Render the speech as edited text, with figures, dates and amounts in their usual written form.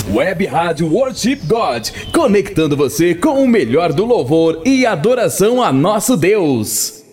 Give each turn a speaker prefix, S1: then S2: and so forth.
S1: Web Rádio Worship God, conectando você com o melhor do louvor e adoração a nosso Deus.